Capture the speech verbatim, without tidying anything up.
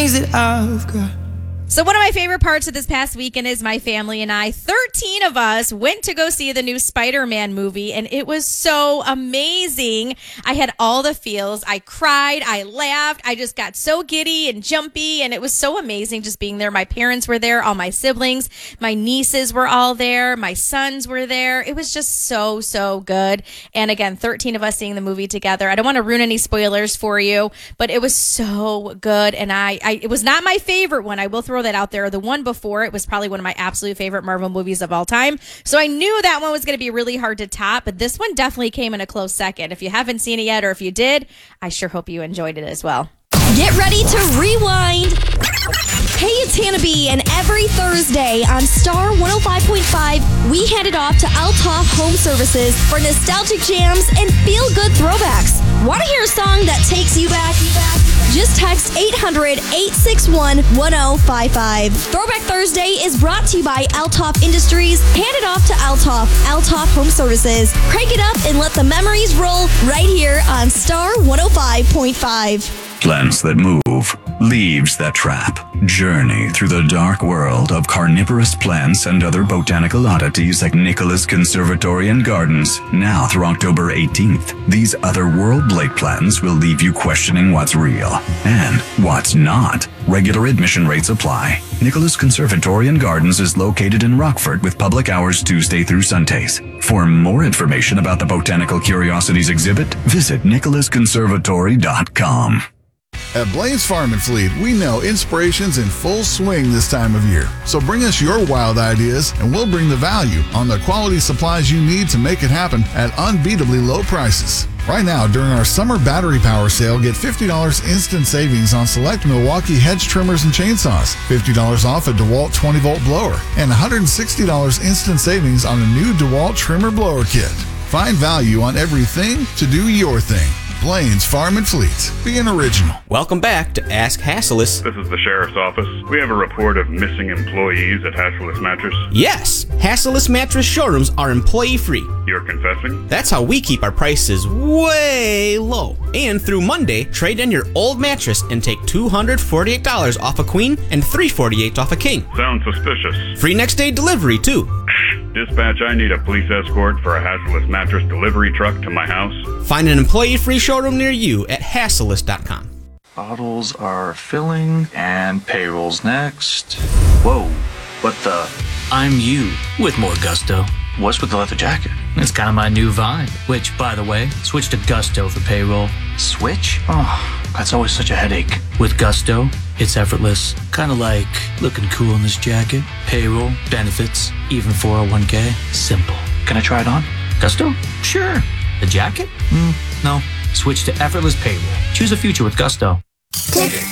things that I've got. So one of my favorite parts of this past weekend is my family and I, thirteen of us, went to go see the new Spider-Man movie, and it was so amazing. I had all the feels. I cried. I laughed. I just got so giddy and jumpy, and it was so amazing just being there. My parents were there, all my siblings, my nieces were all there, my sons were there. It was just so, so good. And again, thirteen of us seeing the movie together. I don't want to ruin any spoilers for you, but it was so good, and I, I it was not my favorite one. I will throw that out there. The one before it was probably one of my absolute favorite Marvel movies of all time. So I knew that one was going to be really hard to top, but this one definitely came in a close second. If you haven't seen it yet, or if you did, I sure hope you enjoyed it as well. Get ready to rewind. Hey, it's Hannah B, and every Thursday on Star one oh five point five, we hand it off to Althoff Home Services for nostalgic jams and feel-good throwbacks. Want to hear a song that takes you back? Just text eight hundred, eight six one, one oh five five. Throwback Thursday is brought to you by Althoff Industries. Hand it off to Althoff, Althoff Home Services. Crank it up and let the memories roll right here on Star one oh five point five. Plants that move, leaves that trap. Journey through the dark world of carnivorous plants and other botanical oddities at Nicholas Conservatory and Gardens. Now through October eighteenth, these otherworldly plants will leave you questioning what's real and what's not. Regular admission rates apply. Nicholas Conservatory and Gardens is located in Rockford with public hours Tuesday through Sundays. For more information about the Botanical Curiosities exhibit, visit nicholas conservatory dot com. At Blaine's Farm and Fleet, we know inspiration's in full swing this time of year. So bring us your wild ideas and we'll bring the value on the quality supplies you need to make it happen at unbeatably low prices. Right now, during our summer battery power sale, get fifty dollars instant savings on select Milwaukee hedge trimmers and chainsaws, fifty dollars off a DeWalt twenty volt blower, and one hundred sixty dollars instant savings on a new DeWalt trimmer blower kit. Find value on everything to do your thing. Blaine's Farm and Fleet. Being original. Welcome back to Ask Hassleus. This is the Sheriff's Office. We have a report of missing employees at Hassleus Mattress. Yes, Hassleus Mattress showrooms are employee-free. You're confessing? That's how we keep our prices way low. And through Monday, trade in your old mattress and take two hundred forty-eight dollars off a queen and three hundred forty-eight dollars off a king. Sounds suspicious. Free next day delivery, too. Dispatch, I need a police escort for a Hassleus Mattress delivery truck to my house. Find an employee-free showroom near you at hassleus dot com. Bottles are filling, and payroll's next. Whoa, what the? I'm you, with more gusto. What's with the leather jacket? It's kind of my new vibe, which, by the way, switch to Gusto for payroll. Switch? Oh, that's always such a headache. With Gusto, it's effortless. Kind of like looking cool in this jacket. Payroll, benefits, even four oh one k. Simple. Can I try it on? Gusto? Sure. The jacket? Mm, no. Switch to effortless payroll. Choose a future with Gusto. Tick